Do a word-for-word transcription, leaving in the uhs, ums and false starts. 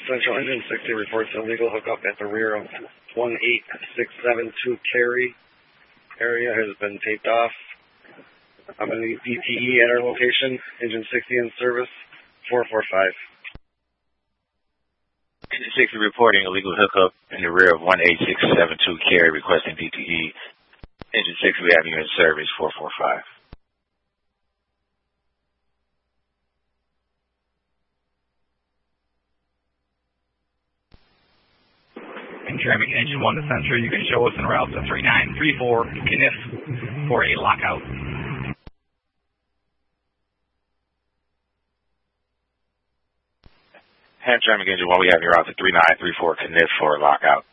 Central Engine sixty reports illegal hookup at the rear of one eight six seven two Cary. Area has been taped off. I'm in the D T E at our location. Engine sixty in service, four four five. Engine sixty reporting illegal hookup in the rear of one eight six seven two Cary, requesting D T E. Engine sixty, we have you in service, four four five. Traffic Engine one to Central, you can show us en route to three nine three four Kniff for a lockout. Hand Traffic Engine one, we have you route to three nine three four Kniff for a lockout.